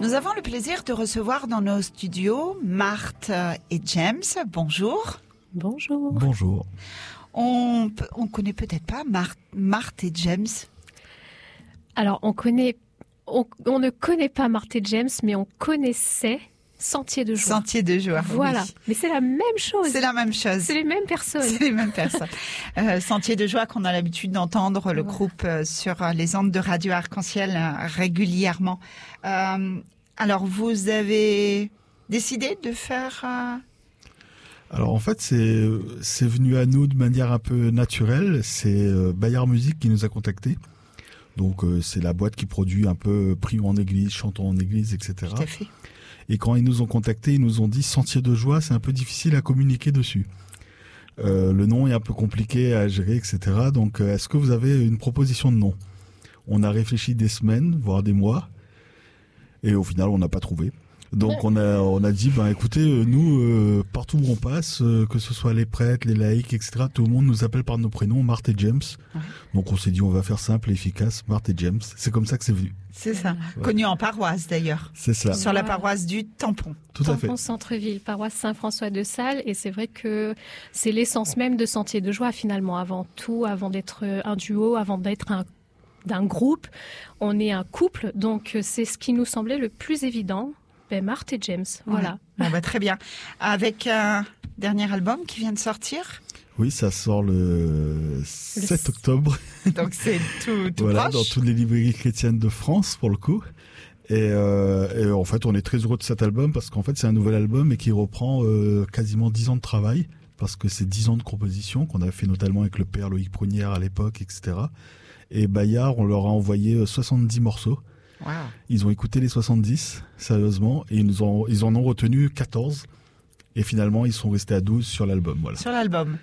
Nous avons le plaisir de recevoir dans nos studios Marthe et James. Bonjour. Bonjour. Bonjour. On connaît peut-être pas Marthe et James. Alors, on ne connaît pas Marthe et James, mais on connaissait Sentier de joie. Sentier de joie. Voilà. Oui. Mais c'est la même chose. C'est la même chose. C'est les mêmes personnes. C'est les mêmes personnes. Sentier de joie qu'on a l'habitude d'entendre, le groupe sur les ondes de Radio Arc-en-Ciel régulièrement. Alors, vous avez décidé de faire... Alors en fait, c'est venu à nous de manière un peu naturelle. C'est Bayard Musique qui nous a contactés. Donc c'est la boîte qui produit un peu Prions en église, Chantons en église, etc. Tout à fait. Et quand ils nous ont contactés, ils nous ont dit Sentier de joie, c'est un peu difficile à communiquer dessus. Le nom est un peu compliqué à gérer, etc. Donc est-ce que vous avez une proposition de nom ? On a réfléchi des semaines, voire des mois. Et au final, on n'a pas trouvé. Donc on a dit, écoutez, nous, partout où on passe, que ce soit les prêtres, les laïcs, etc., tout le monde nous appelle par nos prénoms, Marthe et James. Ouais. Donc on s'est dit, on va faire simple et efficace, Marthe et James. C'est comme ça que c'est venu. C'est ça. Ouais. Connu en paroisse d'ailleurs. C'est ça. Sur la paroisse du Tampon. Tout à fait. Tampon Centre-Ville, paroisse Saint-François de Sales. Et c'est vrai que c'est l'essence même de Sentier de joie finalement. Avant tout, avant d'être un duo, avant d'être d'un groupe, on est un couple. Donc c'est ce qui nous semblait le plus évident. Marthe et James, voilà. Ouais. Bon, très bien. Avec un dernier album qui vient de sortir. Oui, ça sort le 7 octobre. Donc c'est tout voilà, proche. Dans toutes les librairies chrétiennes de France, pour le coup. Et en fait, on est très heureux de cet album parce qu'en fait, c'est un nouvel album et qui reprend quasiment 10 ans de travail parce que c'est 10 ans de composition qu'on a fait notamment avec le père Loïc Prunière à l'époque, etc. Et Bayard, on leur a envoyé 70 morceaux. Wow. Ils ont écouté les 70, sérieusement, et ils en ont retenu 14. Et finalement, ils sont restés à 12 sur l'album. Voilà. Sur l'album.